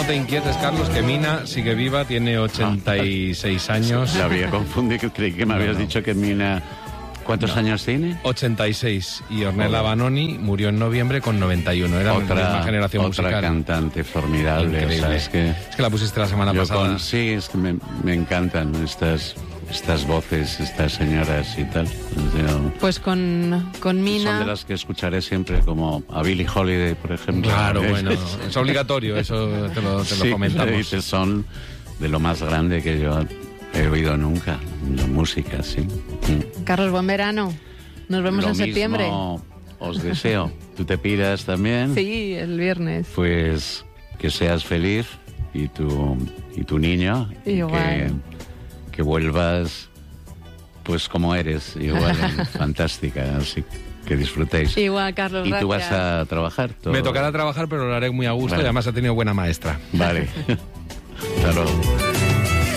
te inquietes, Carlos, que Mina sigue viva, tiene 86 años. La había confundido, creí que me habías dicho que Mina... ¿Cuántos años tiene? 86. Y Ornella Vanoni murió en noviembre con 91. Era la misma generación musical. Otra cantante formidable. Increíble. O sea, es que la pusiste la semana pasada. Sí, es que me encantan estas voces, estas señoras y tal. Pues con Mina... Son de las que escucharé siempre, como a Billie Holiday, por ejemplo. Claro, bueno, es obligatorio, eso te lo comentamos. Sí, son de lo más grande que yo he oído nunca, la música, sí. Carlos, buen verano. Nos vemos en septiembre. Os deseo. ¿Tú te piras también? Sí, el viernes. Pues que seas feliz y tu niño. Igual. Que vuelvas pues como eres, igual, fantástica, así que disfrutéis. Igual, Carlos, ¿Y tú gracias. vas a trabajar? Me tocará trabajar, pero lo haré muy a gusto, y además ha tenido buena maestra. Vale. Hasta luego.